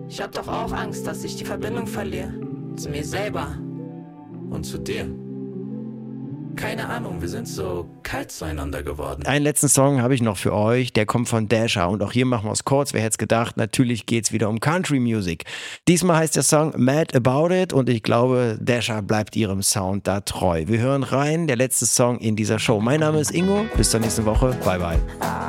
Ich hab doch auch Angst, dass ich die Verbindung verliere. Zu mir selber. Und zu dir. Keine Ahnung, wir sind so kalt zueinander geworden. Einen letzten Song habe ich noch für euch, der kommt von Dasher und auch hier machen wir es kurz, wer hätte es gedacht, natürlich geht es wieder um Country Music. Diesmal heißt der Song Mad About It und ich glaube, Dasher bleibt ihrem Sound da treu. Wir hören rein, der letzte Song in dieser Show. Mein Name ist Ingo, bis zur nächsten Woche, bye bye.